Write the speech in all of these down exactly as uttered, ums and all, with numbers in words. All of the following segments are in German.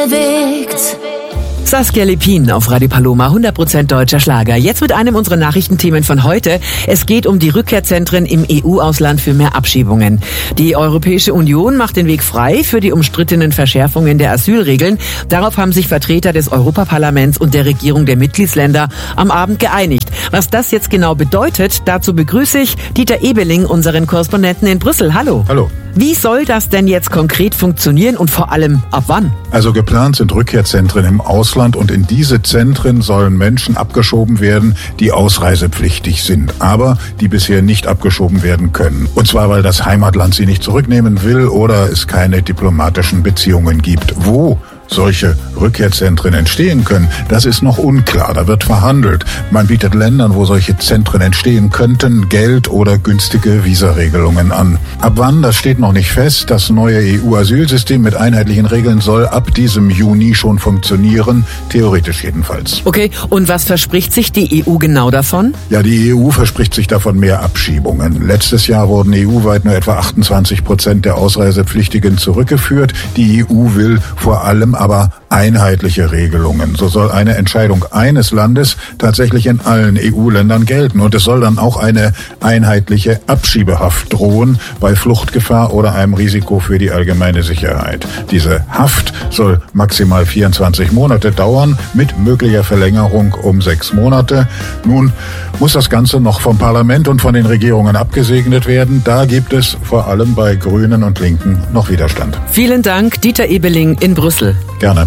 bewegt. Saskia Lepin auf Radio Paloma, hundert Prozent deutscher Schlager. Jetzt mit einem unserer Nachrichtenthemen von heute. Es geht um die Rückkehrzentren im E U-Ausland für mehr Abschiebungen. Die Europäische Union macht den Weg frei für die umstrittenen Verschärfungen der Asylregeln. Darauf haben sich Vertreter des Europaparlaments und der Regierung der Mitgliedsländer am Abend geeinigt. Was das jetzt genau bedeutet, dazu begrüße ich Dieter Ebeling, unseren Korrespondenten in Brüssel. Hallo. Hallo. Wie soll das denn jetzt konkret funktionieren und vor allem ab wann? Also geplant sind Rückkehrzentren im Ausland und in diese Zentren sollen Menschen abgeschoben werden, die ausreisepflichtig sind, aber die bisher nicht abgeschoben werden können. Und zwar, weil das Heimatland sie nicht zurücknehmen will oder es keine diplomatischen Beziehungen gibt. Wo solche Rückkehrzentren entstehen können, das ist noch unklar. Da wird verhandelt. Man bietet Ländern, wo solche Zentren entstehen könnten, Geld oder günstige Visaregelungen an. Ab wann, das steht noch nicht fest. Das neue E U-Asylsystem mit einheitlichen Regeln soll ab diesem Juni schon funktionieren, theoretisch jedenfalls. Okay, und was verspricht sich die E U genau davon? Ja, die E U verspricht sich davon mehr Abschiebungen. Letztes Jahr wurden E U-weit nur etwa achtundzwanzig Prozent der Ausreisepflichtigen zurückgeführt. Die E U will vor allem aber einheitliche Regelungen. So soll eine Entscheidung eines Landes tatsächlich in allen E U-Ländern gelten. Und es soll dann auch eine einheitliche Abschiebehaft drohen bei Fluchtgefahr oder einem Risiko für die allgemeine Sicherheit. Diese Haft soll maximal vierundzwanzig Monate dauern, mit möglicher Verlängerung um sechs Monate. Nun muss das Ganze noch vom Parlament und von den Regierungen abgesegnet werden. Da gibt es vor allem bei Grünen und Linken noch Widerstand. Vielen Dank, Dieter Ebeling in Brüssel. Gerne.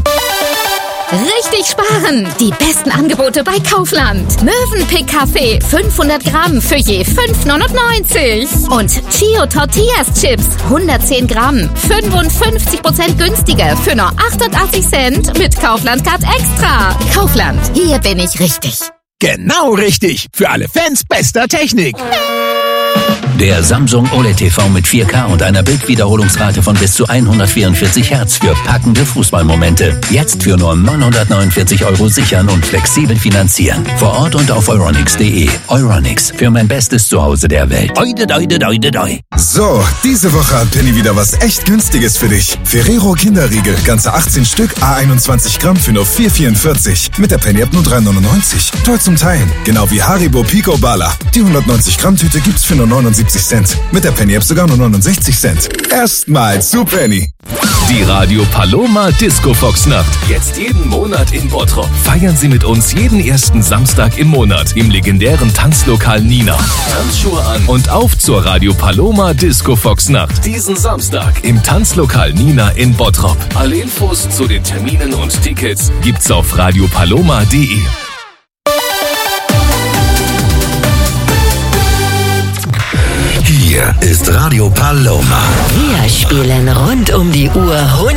Richtig sparen! Die besten Angebote bei Kaufland. Mövenpick Kaffee fünfhundert Gramm für je fünf neunundneunzig. Und Chio Tortillas Chips hundertzehn Gramm, fünfundfünfzig Prozent günstiger für nur achtundachtzig Cent mit Kaufland Card Extra. Kaufland, hier bin ich richtig. Genau richtig! Für alle Fans bester Technik. Der Samsung O L E D T V mit vier K und einer Bildwiederholungsrate von bis zu hundertvierundvierzig Hertz für packende Fußballmomente. Jetzt für nur neunhundertneunundvierzig Euro sichern und flexibel finanzieren. Vor Ort und auf Euronics punkt de. Euronics, für mein bestes Zuhause der Welt. Oide, oide, oide, oide. So, diese Woche hat Penny wieder was echt Günstiges für dich. Ferrero Kinderriegel, ganze achtzehn Stück, à einundzwanzig Gramm für nur vier vierundvierzig. Mit der Penny App nur drei neunundneunzig. Toll zum Teilen. Genau wie Haribo Pico Bala. Die hundertneunzig Gramm Tüte gibt's für nur neunundsiebzig Cent. Mit der Penny App sogar nur neunundsechzig Cent. Erstmal zu Penny. Die Radio Paloma Disco Fox Nacht. Jetzt jeden Monat in Bottrop. Feiern Sie mit uns jeden ersten Samstag im Monat im legendären Tanzlokal Nina. Tanzschuhe an und auf zur Radio Paloma Disco Fox Nacht. Diesen Samstag im Tanzlokal Nina in Bottrop. Alle Infos zu den Terminen und Tickets gibt's auf radiopaloma punkt de. Hier ist Radio Paloma. Wir spielen rund um die Uhr